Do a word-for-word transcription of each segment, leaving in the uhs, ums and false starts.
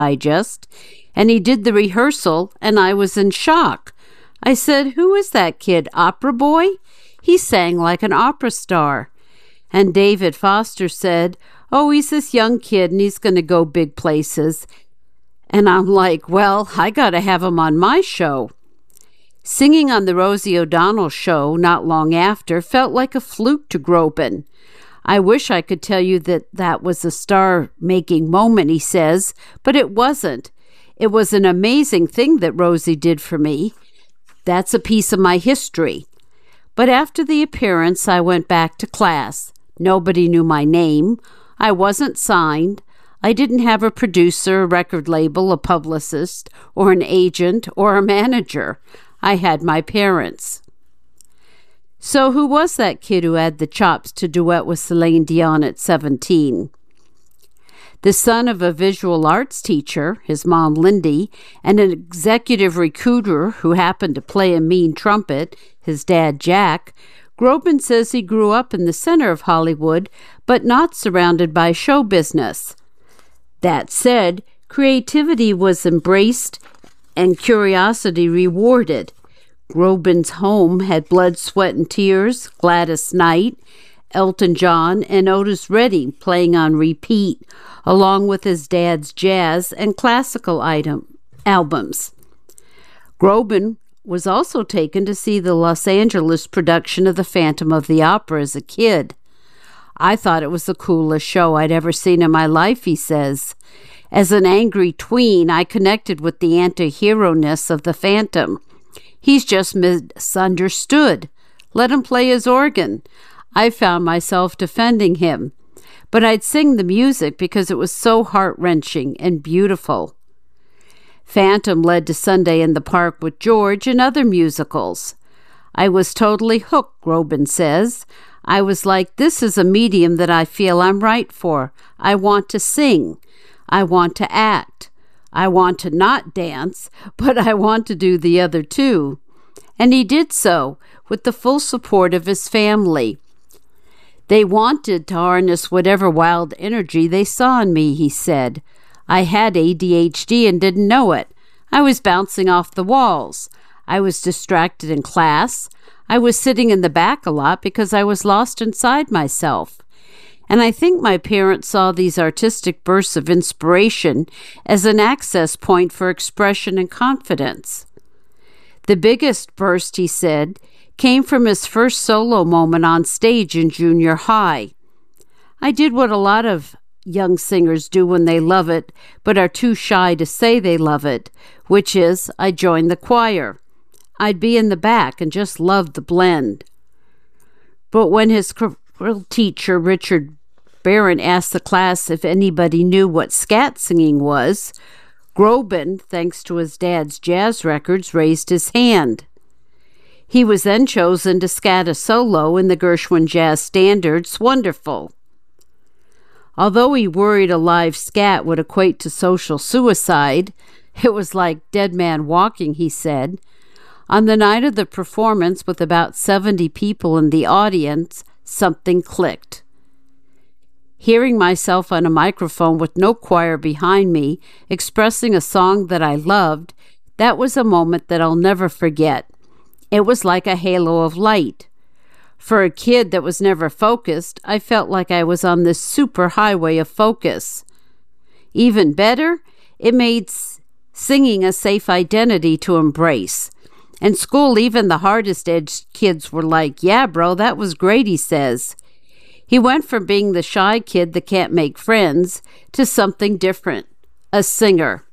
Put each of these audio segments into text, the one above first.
Digest, and he did the rehearsal, and I was in shock. I said, "Who is that kid, opera boy? He sang like an opera star." And David Foster said, "Oh, he's this young kid, and he's going to go big places." And I'm like, well, I got to have him on my show. Singing on the Rosie O'Donnell show not long after felt like a fluke to Groban. "I wish I could tell you that that was a star-making moment," he says, "but it wasn't. It was an amazing thing that Rosie did for me. That's a piece of my history." But after the appearance, I went back to class. Nobody knew my name. I wasn't signed. I didn't have a producer, a record label, a publicist, or an agent, or a manager. I had my parents. So who was that kid who had the chops to duet with Celine Dion at seventeen? The son of a visual arts teacher, his mom Lindy, and an executive recruiter who happened to play a mean trumpet, his dad Jack, Groban says he grew up in the center of Hollywood, but not surrounded by show business. That said, creativity was embraced and curiosity rewarded. Groban's home had Blood, Sweat, and Tears, Gladys Knight, Elton John, and Otis Redding playing on repeat, along with his dad's jazz and classical item albums. Groban was also taken to see the Los Angeles production of The Phantom of the Opera as a kid. "I thought it was the coolest show I'd ever seen in my life," he says. "As an angry tween, I connected with the anti-hero-ness of the Phantom. He's just misunderstood. Let him play his organ. I found myself defending him. But I'd sing the music because it was so heart-wrenching and beautiful." Phantom led to Sunday in the Park with George and other musicals. "I was totally hooked," Groban says. "I was like, this is a medium that I feel I'm right for. I want to sing. I want to act. I want to not dance, but I want to do the other two." And he did so, with the full support of his family. "They wanted to harness whatever wild energy they saw in me," he said. "I had A D H D and didn't know it. I was bouncing off the walls. I was distracted in class. I was sitting in the back a lot because I was lost inside myself. And I think my parents saw these artistic bursts of inspiration as an access point for expression and confidence." The biggest burst, he said, came from his first solo moment on stage in junior high. "I did what a lot of young singers do when they love it, but are too shy to say they love it, which is, I joined the choir. I'd be in the back and just loved the blend." But when his choral teacher, Richard Barron, asked the class if anybody knew what scat singing was, Groban, thanks to his dad's jazz records, raised his hand. He was then chosen to scat a solo in the Gershwin Jazz Standards, Wonderful. Although he worried a live scat would equate to social suicide, it was like dead man walking, he said. On the night of the performance, with about seventy people in the audience, something clicked. Hearing myself on a microphone with no choir behind me, expressing a song that I loved, that was a moment that I'll never forget. It was like a halo of light. For a kid that was never focused, I felt like I was on this super highway of focus. Even better, it made s- singing a safe identity to embrace. In school, even the hardest-edged kids were like, "Yeah, bro, that was great," he says. He went from being the shy kid that can't make friends to something different, a singer.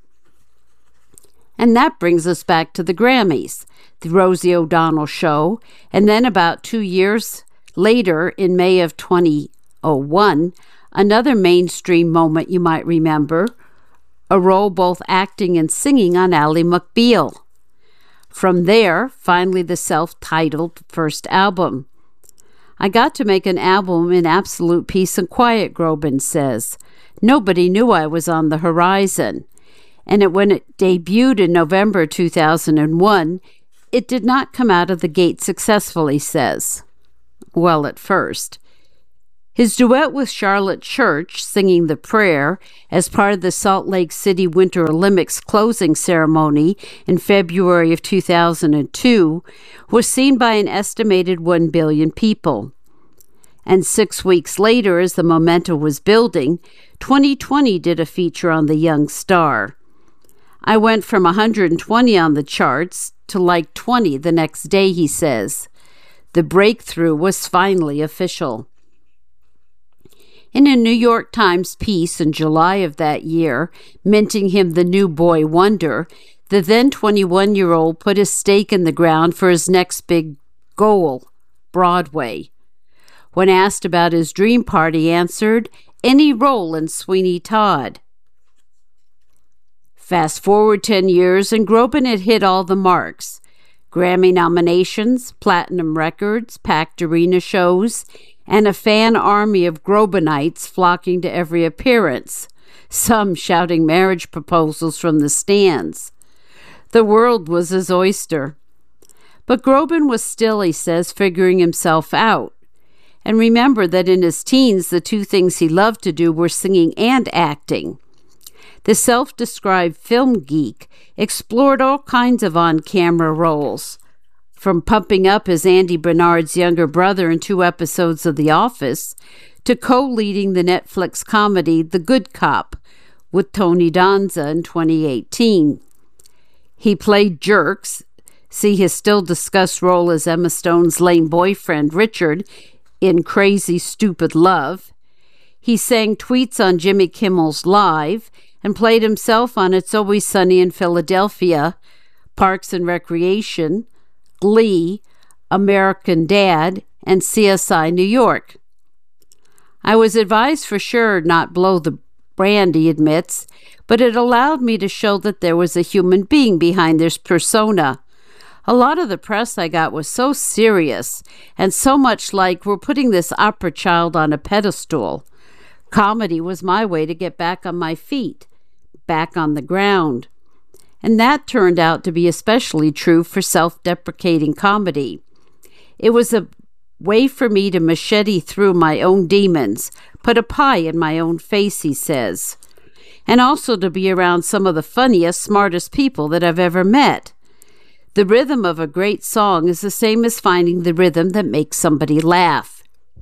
And that brings us back to the Grammys, the Rosie O'Donnell show, and then about two years later, in May of two thousand one, another mainstream moment you might remember, a role both acting and singing on Ally McBeal. From there, finally the self-titled first album. "I got to make an album in absolute peace and quiet," Groban says. "Nobody knew I was on the horizon. And it, when it debuted in November two thousand one, it did not come out of the gate successful," he says. Well, at first. His duet with Charlotte Church, singing The Prayer, as part of the Salt Lake City Winter Olympics closing ceremony in February of two thousand two, was seen by an estimated one billion people. And six weeks later, as the momentum was building, twenty twenty did a feature on the young star. I went from one hundred twenty on the charts to like twenty the next day, he says. The breakthrough was finally official. In a New York Times piece in July of that year, minting him the new boy wonder, the then twenty-one-year-old put his stake in the ground for his next big goal, Broadway. When asked about his dream part, he answered, any role in Sweeney Todd. Fast forward ten years, and Groban had hit all the marks. Grammy nominations, platinum records, packed arena shows, and a fan army of Grobanites flocking to every appearance, some shouting marriage proposals from the stands. The world was his oyster. But Groban was still, he says, figuring himself out. And remember that in his teens, the two things he loved to do were singing and acting. The self-described film geek explored all kinds of on-camera roles, from pumping up as Andy Bernard's younger brother in two episodes of The Office to co-leading the Netflix comedy The Good Cop with Tony Danza in twenty eighteen. He played Jerks, see his still-discussed role as Emma Stone's lame boyfriend Richard in Crazy Stupid Love. He sang tweets on Jimmy Kimmel's Live and played himself on It's Always Sunny in Philadelphia, Parks and Recreation, Glee, American Dad, and C S I New York. I was advised for sure not blow the brand, he admits, but it allowed me to show that there was a human being behind this persona. A lot of the press I got was so serious and so much like we're putting this opera child on a pedestal. Comedy was my way to get back on my feet, back on the ground. And that turned out to be especially true for self-deprecating comedy. It was a way for me to machete through my own demons, put a pie in my own face, he says, and also to be around some of the funniest, smartest people that I've ever met. The rhythm of a great song is the same as finding the rhythm that makes somebody laugh.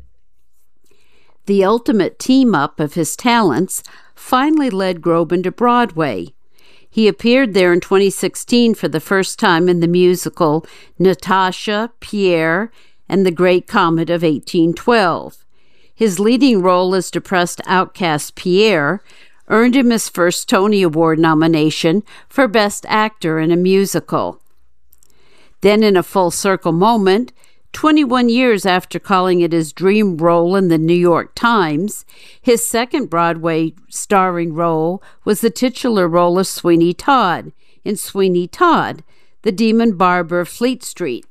The ultimate team-up of his talents finally led Groban to Broadway. He appeared there in twenty sixteen for the first time in the musical Natasha, Pierre, and the Great Comet of eighteen twelve. His leading role as depressed outcast Pierre earned him his first Tony Award nomination for Best Actor in a Musical. Then, in a full-circle moment, twenty-one years after calling it his dream role in the New York Times, his second Broadway starring role was the titular role of Sweeney Todd in Sweeney Todd, the Demon Barber of Fleet Street,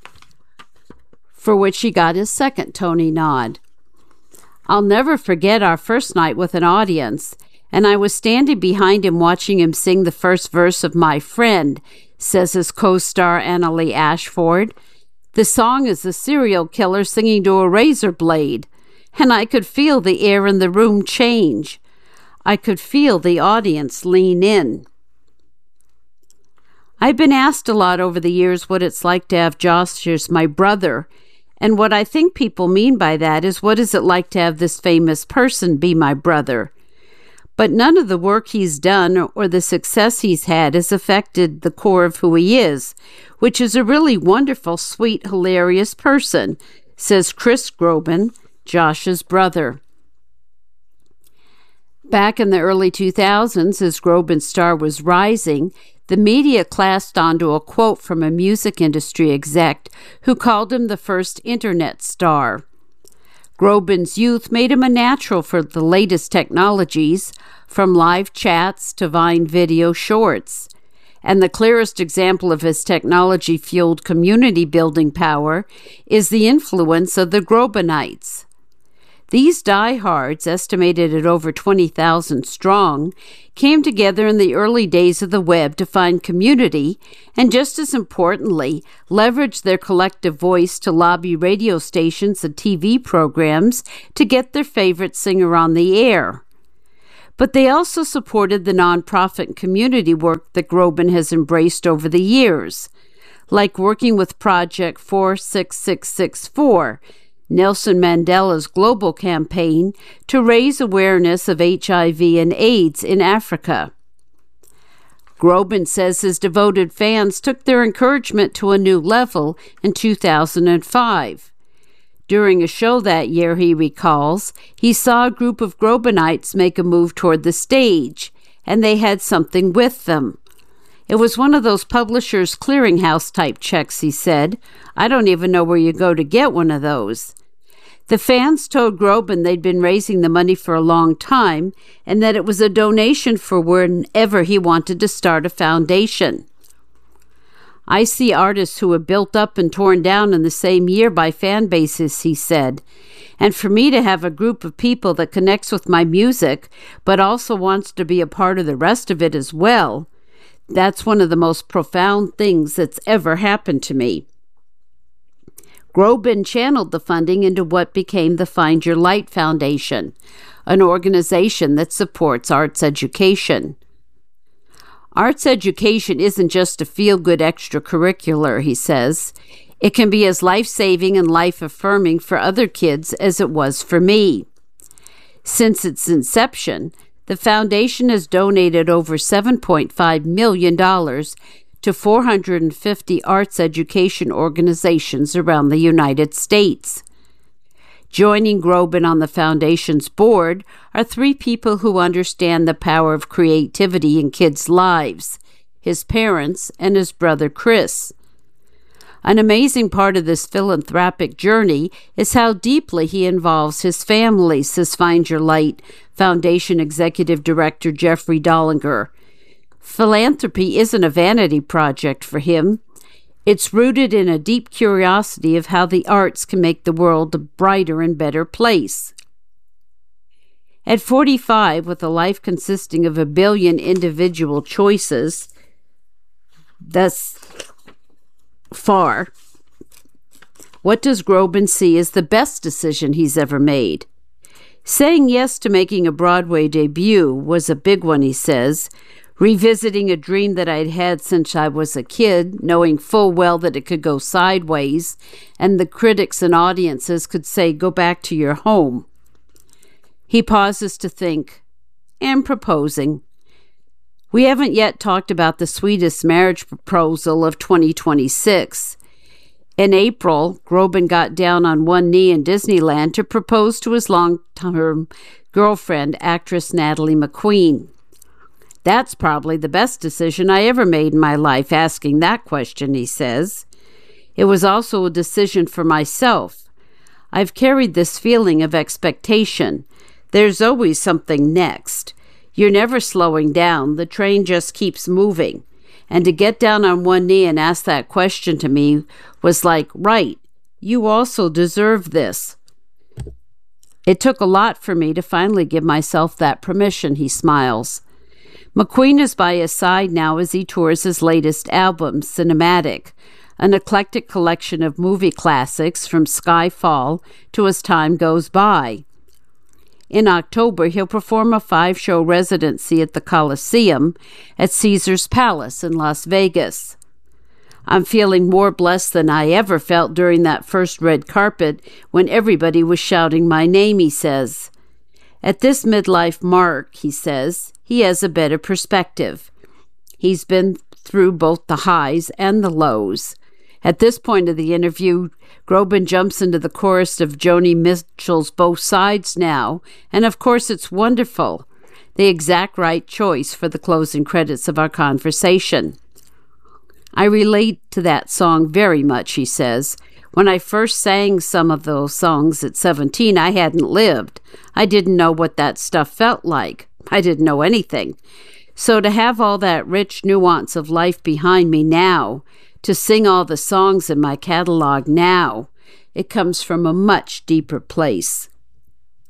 for which he got his second Tony nod. I'll never forget our first night with an audience, and I was standing behind him watching him sing the first verse of My Friend, says his co-star Annalee Ashford. The song is a serial killer singing to a razor blade, and I could feel the air in the room change. I could feel the audience lean in. I've been asked a lot over the years what it's like to have Josh as my brother, and what I think people mean by that is, what is it like to have this famous person be my brother? But none of the work he's done or the success he's had has affected the core of who he is, which is a really wonderful, sweet, hilarious person, says Chris Groban, Josh's brother. Back in the early two thousands, as Groban's star was rising, the media clasped onto a quote from a music industry exec who called him the first internet star. Groban's youth made him a natural for the latest technologies, from live chats to Vine video shorts. And the clearest example of his technology-fueled community-building power is the influence of the Grobanites. These diehards, estimated at over twenty thousand strong, came together in the early days of the web to find community and, just as importantly, leverage their collective voice to lobby radio stations and T V programs to get their favorite singer on the air. But they also supported the nonprofit and community work that Groban has embraced over the years, like working with Project four six six six four, Nelson Mandela's global campaign to raise awareness of H I V and AIDS in Africa. Groban says his devoted fans took their encouragement to a new level in two thousand five. During a show that year, he recalls, he saw a group of Grobanites make a move toward the stage, and they had something with them. It was one of those Publishers Clearinghouse type checks, he said. I don't even know where you go to get one of those. The fans told Groban they'd been raising the money for a long time and that it was a donation for whenever he wanted to start a foundation. I see artists who were built up and torn down in the same year by fan bases, he said. And for me to have a group of people that connects with my music but also wants to be a part of the rest of it as well, that's one of the most profound things that's ever happened to me. Groban channeled the funding into what became the Find Your Light Foundation, an organization that supports arts education. Arts education isn't just a feel-good extracurricular, he says. It can be as life-saving and life-affirming for other kids as it was for me. Since its inception, the foundation has donated over seven point five million dollars to four hundred fifty arts education organizations around the United States. Joining Groban on the foundation's board are three people who understand the power of creativity in kids' lives: his parents and his brother Chris. An amazing part of this philanthropic journey is how deeply he involves his family, says Find Your Light Foundation Executive Director Jeffrey Dollinger. Philanthropy isn't a vanity project for him. It's rooted in a deep curiosity of how the arts can make the world a brighter and better place. At forty-five, with a life consisting of a billion individual choices, thus far, what does Groban see as the best decision he's ever made? Saying yes to making a Broadway debut was a big one, he says, revisiting a dream that I'd had since I was a kid, knowing full well that it could go sideways, and the critics and audiences could say, go back to your home. He pauses to think, and proposing. We haven't yet talked about the sweetest marriage proposal of twenty twenty-six. In April, Groban got down on one knee in Disneyland to propose to his long-term girlfriend, actress Natalie McQueen. That's probably the best decision I ever made in my life, asking that question, he says. It was also a decision for myself. I've carried this feeling of expectation. There's always something next. You're never slowing down. The train just keeps moving. And to get down on one knee and ask that question to me was like, right, you also deserve this. It took a lot for me to finally give myself that permission, he smiles. McQueen is by his side now as he tours his latest album, Cinematic, an eclectic collection of movie classics from Skyfall to As Time Goes By. In October, he'll perform a five-show residency at the Coliseum at Caesar's Palace in Las Vegas. I'm feeling more blessed than I ever felt during that first red carpet when everybody was shouting my name, he says. At this midlife mark, he says, he has a better perspective. He's been through both the highs and the lows. At this point of the interview, Groban jumps into the chorus of Joni Mitchell's Both Sides Now, and of course it's wonderful, the exact right choice for the closing credits of our conversation. I relate to that song very much, he says. When I first sang some of those songs at seventeen, I hadn't lived. I didn't know what that stuff felt like. I didn't know anything. So to have all that rich nuance of life behind me now, to sing all the songs in my catalog now, it comes from a much deeper place.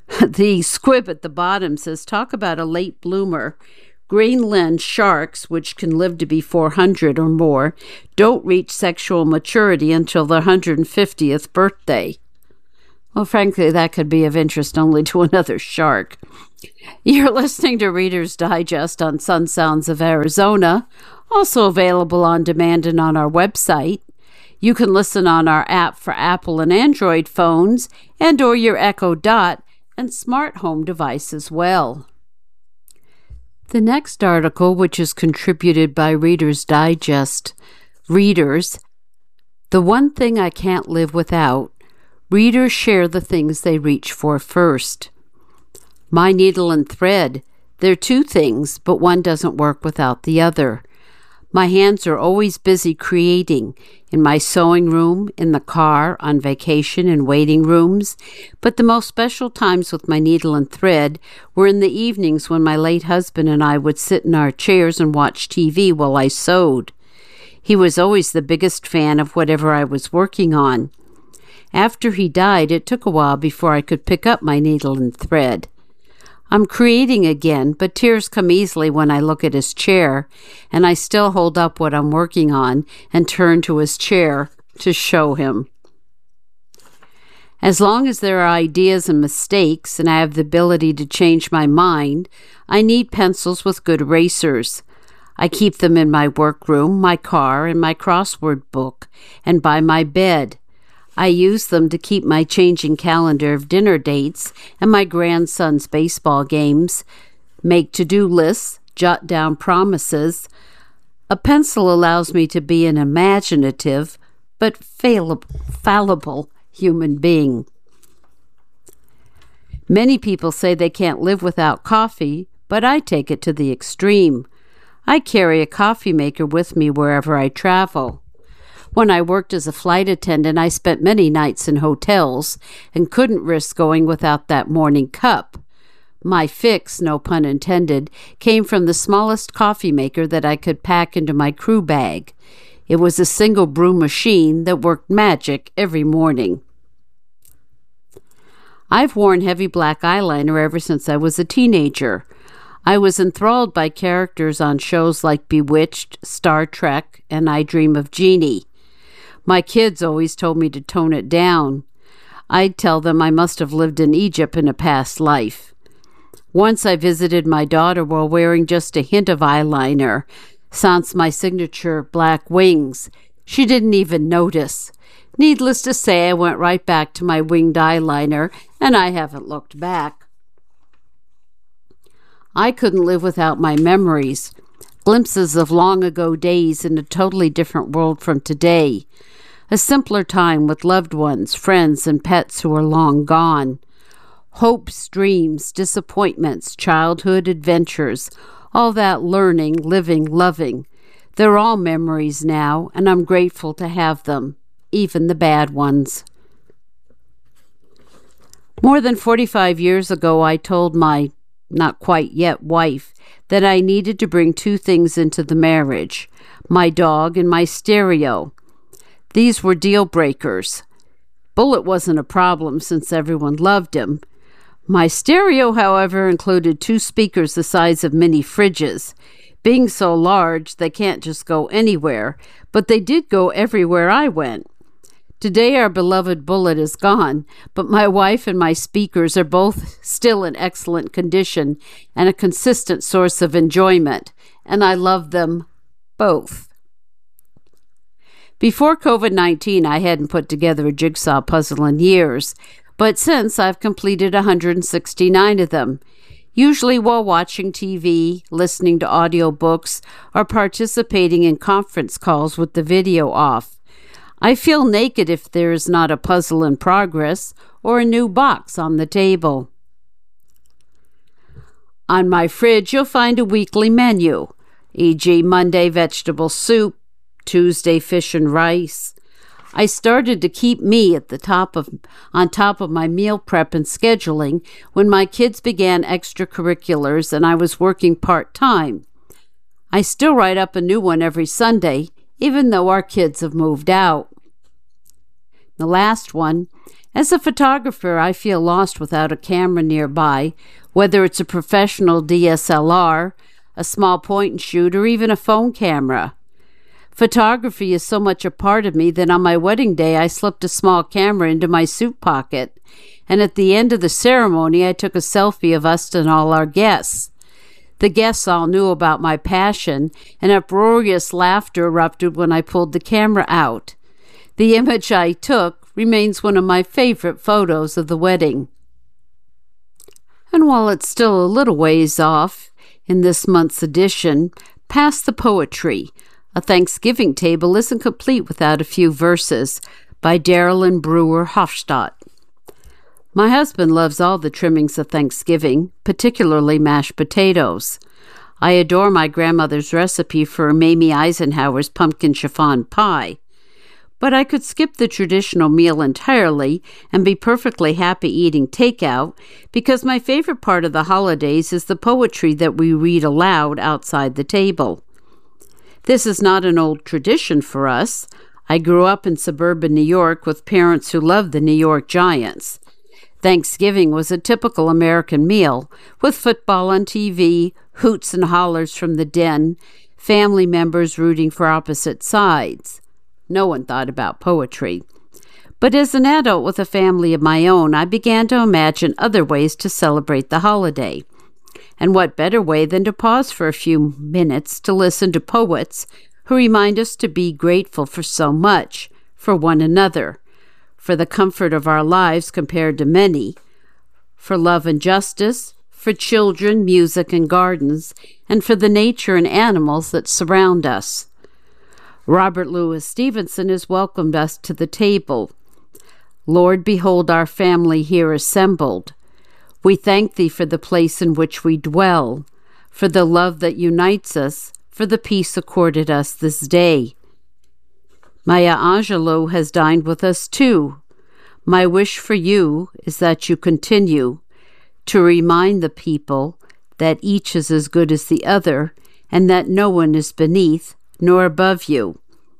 The squib at the bottom says, talk about a late bloomer. Greenland sharks, which can live to be four hundred or more, don't reach sexual maturity until their one hundred fiftieth birthday. Well, frankly, that could be of interest only to another shark. You're listening to Reader's Digest on Sun Sounds of Arizona, also available on demand and on our website. You can listen on our app for Apple and Android phones and or your Echo Dot and smart home device as well. The next article, which is contributed by Reader's Digest readers, The One Thing I Can't Live Without, readers share the things they reach for first. My needle and thread, they're two things, but one doesn't work without the other. My hands are always busy creating, in my sewing room, in the car, on vacation, in waiting rooms, but the most special times with my needle and thread were in the evenings when my late husband and I would sit in our chairs and watch T V while I sewed. He was always the biggest fan of whatever I was working on. After he died, it took a while before I could pick up my needle and thread. I'm creating again, but tears come easily when I look at his chair, and I still hold up what I'm working on and turn to his chair to show him. As long as there are ideas and mistakes, and I have the ability to change my mind, I need pencils with good erasers. I keep them in my workroom, my car, and my crossword book, and by my bed. I use them to keep my changing calendar of dinner dates and my grandson's baseball games, make to-do lists, jot down promises. A pencil allows me to be an imaginative but fallible, fallible human being. Many people say they can't live without coffee, but I take it to the extreme. I carry a coffee maker with me wherever I travel. When I worked as a flight attendant, I spent many nights in hotels and couldn't risk going without that morning cup. My fix, no pun intended, came from the smallest coffee maker that I could pack into my crew bag. It was a single brew machine that worked magic every morning. I've worn heavy black eyeliner ever since I was a teenager. I was enthralled by characters on shows like Bewitched, Star Trek, and I Dream of Jeannie. My kids always told me to tone it down. I'd tell them I must have lived in Egypt in a past life. Once I visited my daughter while wearing just a hint of eyeliner, sans my signature black wings. She didn't even notice. Needless to say, I went right back to my winged eyeliner, and I haven't looked back. I couldn't live without my memories, glimpses of long ago days in a totally different world from today. A simpler time with loved ones, friends, and pets who are long gone. Hopes, dreams, disappointments, childhood adventures, all that learning, living, loving. They're all memories now, and I'm grateful to have them, even the bad ones. More than forty-five years ago, I told my not quite yet wife that I needed to bring two things into the marriage, my dog and my stereo. These were deal breakers. Bullet wasn't a problem since everyone loved him. My stereo, however, included two speakers the size of mini fridges. Being so large, they can't just go anywhere, but they did go everywhere I went. Today our beloved Bullet is gone, but my wife and my speakers are both still in excellent condition and a consistent source of enjoyment, and I love them both. Before COVID nineteen, I hadn't put together a jigsaw puzzle in years, but since I've completed one hundred sixty-nine of them, usually while watching T V, listening to audiobooks, or participating in conference calls with the video off. I feel naked if there is not a puzzle in progress or a new box on the table. On my fridge, you'll find a weekly menu, for example Monday vegetable soup, Tuesday fish and rice. I started to keep me at the top of on top of my meal prep and scheduling when my kids began extracurriculars and I was working part-time. I still write up a new one every Sunday, even though our kids have moved out. The last one, As a photographer, I feel lost without a camera nearby, whether it's a professional D S L R, a small point-and-shoot, or even a phone camera. Photography is so much a part of me that on my wedding day I slipped a small camera into my suit pocket, and at the end of the ceremony I took a selfie of us and all our guests. The guests all knew about my passion, and uproarious laughter erupted when I pulled the camera out. The image I took remains one of my favorite photos of the wedding. And while it's still a little ways off in this month's edition, Pass the Poetry, a Thanksgiving table isn't complete without a few verses, by Darylyn Brewer Hofstadt. My husband loves all the trimmings of Thanksgiving, particularly mashed potatoes. I adore my grandmother's recipe for Mamie Eisenhower's pumpkin chiffon pie. But I could skip the traditional meal entirely and be perfectly happy eating takeout, because my favorite part of the holidays is the poetry that we read aloud outside the table. This is not an old tradition for us. I grew up in suburban New York with parents who loved the New York Giants. Thanksgiving was a typical American meal, with football on T V, hoots and hollers from the den, family members rooting for opposite sides. No one thought about poetry. But as an adult with a family of my own, I began to imagine other ways to celebrate the holiday. And what better way than to pause for a few minutes to listen to poets who remind us to be grateful for so much, for one another, for the comfort of our lives compared to many, for love and justice, for children, music, and gardens, and for the nature and animals that surround us. Robert Louis Stevenson has welcomed us to the table. Lord, behold our family here assembled. We thank thee for the place in which we dwell, for the love that unites us, for the peace accorded us this day. Maya Angelou has dined with us too. My wish for you is that you continue to remind the people that each is as good as the other, and that no one is beneath nor above you.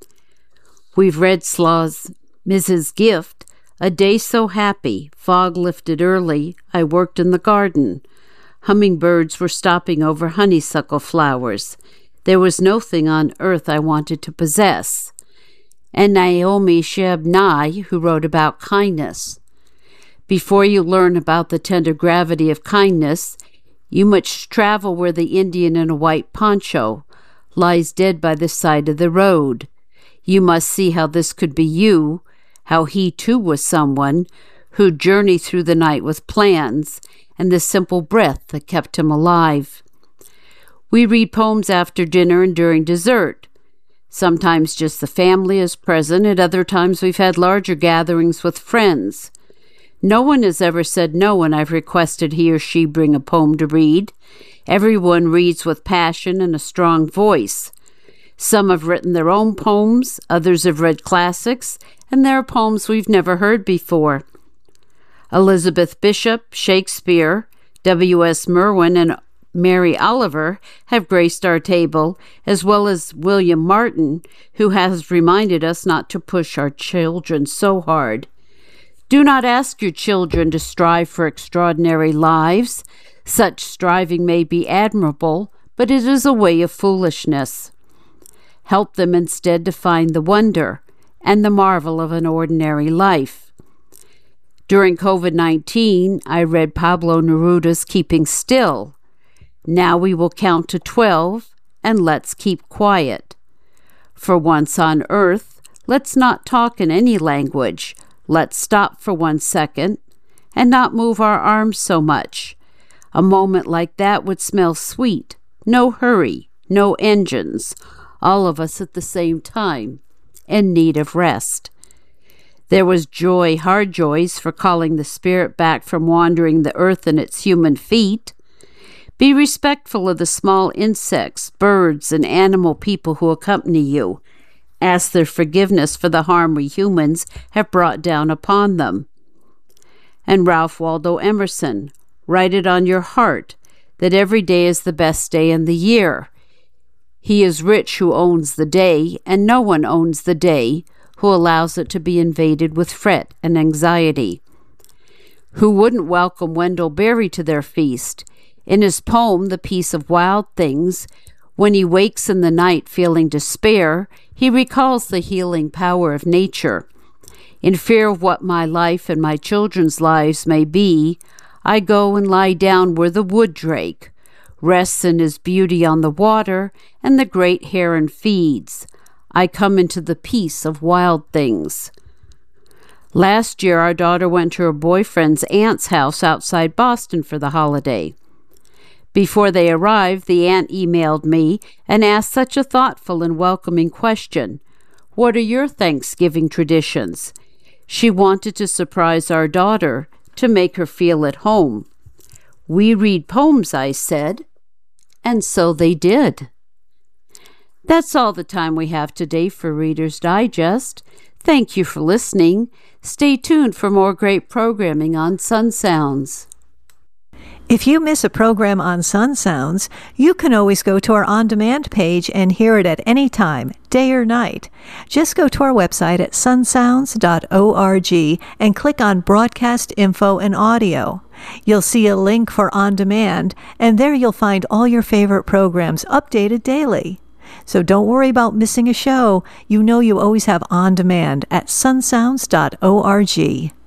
We've read Slaw's Missus Gift, a day so happy, fog lifted early, I worked in the garden. Hummingbirds were stopping over honeysuckle flowers. There was no thing on earth I wanted to possess. And Naomi Shihab-Nye, who wrote about kindness. Before you learn about the tender gravity of kindness, you must travel where the Indian in a white poncho lies dead by the side of the road. You must see how this could be you, how he too was someone who'd journey through the night with plans and the simple breath that kept him alive. We read poems after dinner and during dessert. Sometimes just the family is present, at other times we've had larger gatherings with friends. No one has ever said no when I've requested he or she bring a poem to read. Everyone reads with passion and a strong voice. Some have written their own poems, others have read classics, and there are poems we've never heard before. Elizabeth Bishop, Shakespeare, W S Merwin, and Mary Oliver have graced our table, as well as William Martin, who has reminded us not to push our children so hard. Do not ask your children to strive for extraordinary lives. Such striving may be admirable, but it is a way of foolishness. Help them instead to find the wonder and the marvel of an ordinary life. During covid nineteen, I read Pablo Neruda's Keeping Still. Now we will count to twelve, and let's keep quiet. For once on earth, let's not talk in any language. Let's stop for one second and not move our arms so much. A moment like that would smell sweet. No hurry, no engines. All of us at the same time, in need of rest. There was joy, hard joys, for calling the spirit back from wandering the earth and its human feet. Be respectful of the small insects, birds, and animal people who accompany you. Ask their forgiveness for the harm we humans have brought down upon them. And Ralph Waldo Emerson, write it on your heart that every day is the best day in the year. He is rich who owns the day, and no one owns the day who allows it to be invaded with fret and anxiety. Who wouldn't welcome Wendell Berry to their feast? In his poem, The Peace of Wild Things, when he wakes in the night feeling despair, he recalls the healing power of nature. In fear of what my life and my children's lives may be, I go and lie down where the wood drake rests in his beauty on the water, and the great heron feeds. I come into the peace of wild things. Last year, our daughter went to her boyfriend's aunt's house outside Boston for the holiday. Before they arrived, the aunt emailed me and asked such a thoughtful and welcoming question. What are your Thanksgiving traditions? She wanted to surprise our daughter, to make her feel at home. We read poems, I said, and so they did. That's all the time we have today for Reader's Digest. Thank you for listening. Stay tuned for more great programming on Sun Sounds. If you miss a program on Sun Sounds, you can always go to our on-demand page and hear it at any time, day or night. Just go to our website at sun sounds dot org and click on Broadcast Info and Audio. You'll see a link for On Demand, and there you'll find all your favorite programs updated daily. So don't worry about missing a show. You know you always have On Demand at sun sounds dot org.